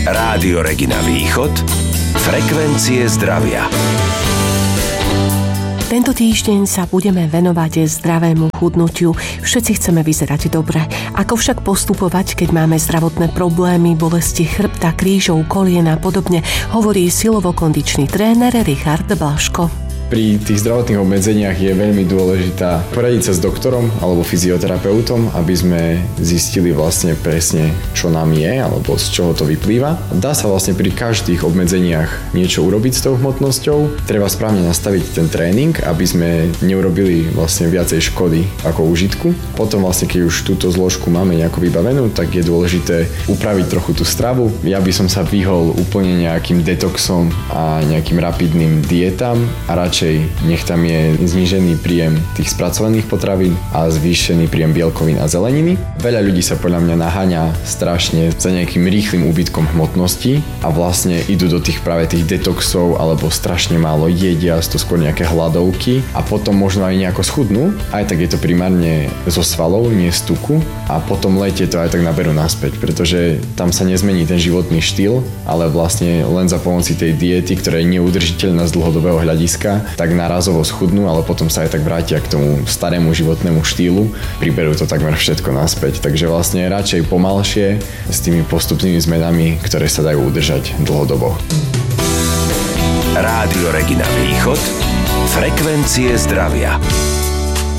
Rádio Regina Východ, frekvencie zdravia. Tento týždeň sa budeme venovať zdravému chudnutiu. Všetci chceme vyzerať dobre. Ako však postupovať, keď máme zdravotné problémy, bolesti chrbta, krížov, kolien a podobne, hovorí silovo-kondičný tréner Richard Blaško. Pri tých zdravotných obmedzeniach je veľmi dôležitá poradiť sa s doktorom alebo fyzioterapeutom, aby sme zistili vlastne presne, čo nám je alebo z čoho to vyplýva. Dá sa vlastne pri každých obmedzeniach niečo urobiť s tou hmotnosťou. Treba správne nastaviť ten tréning, aby sme neurobili vlastne viacej škody ako užitku. Potom vlastne, keď už túto zložku máme nejako vybavenú, tak je dôležité upraviť trochu tú stravu. Ja by som sa vyhol úplne nejakým detoxom a nejakým rapidným dietám a radšej nech tam je znížený príjem tých spracovaných potravín a zvýšený príjem bielkovín a zeleniny. Veľa ľudí sa podľa mňa naháňa strašne za nejakým rýchlym úbytkom hmotnosti a vlastne idú do tých práve tých detoxov alebo strašne málo jedia, to skôr nejaké hladovky a potom možno aj nejako schudnú. Aj tak je to primárne zo svalov, nie z tuku a potom lete to aj tak naberú naspäť, pretože tam sa nezmení ten životný štýl, ale vlastne len za pomoci tej diety, ktorá je neudržiteľná z dlhodobého hľadiska, tak nárazovo schudnú, ale potom sa aj tak vrátia k tomu starému životnému štýlu. Priberú to takmer všetko naspäť. Takže vlastne radšej pomalšie s tými postupnými zmenami, ktoré sa dajú udržať dlhodobo. Rádio Regina Východ, frekvencie zdravia.